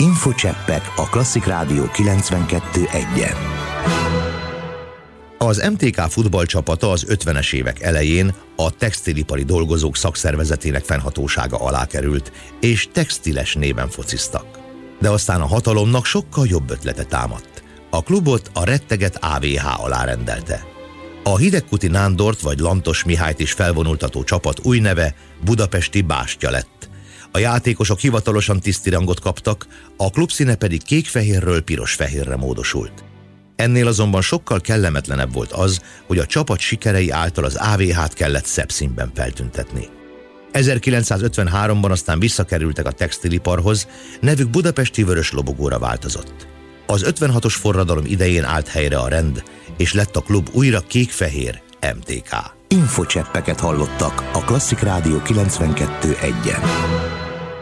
Infocseppek a Klasszik Rádió 92.1-en. Az MTK futballcsapata az 50-es évek elején a textilipari dolgozók szakszervezetének fennhatósága alá került, és textiles néven fociztak. De aztán a hatalomnak sokkal jobb ötlete támadt. A klubot a retteget AVH alá rendelte. A Hidegkuti Nándort vagy Lantos Mihályt is felvonultató csapat új neve Budapesti Bástya lett. A játékosok hivatalosan tisztirangot kaptak, a klubszíne pedig kék-fehérről piros-fehérre módosult. Ennél azonban sokkal kellemetlenebb volt az, hogy a csapat sikerei által az AVH-t kellett szebb színben feltüntetni. 1953-ban aztán visszakerültek a textiliparhoz, nevük budapesti vörös lobogóra változott. Az 56-os forradalom idején állt helyre a rend, és lett a klub újra kék-fehér MTK. Infocseppeket hallottak a Klasszik Rádió 92.1-en.